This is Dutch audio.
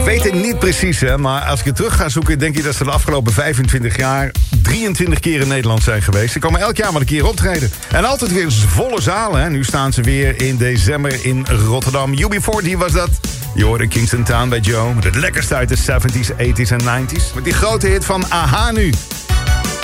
weet het niet precies, hè, maar als ik het terug ga zoeken... denk je dat ze de afgelopen 25 jaar 23 keer in Nederland zijn geweest. Ze komen elk jaar maar een keer optreden. En altijd weer volle zalen. Hè. Nu staan ze weer in december in Rotterdam. UB40 was dat. Je hoorde Kingston Town bij Joe. Met het lekkerste uit de 70s, 80s en 90s. Met die grote hit van Aha nu.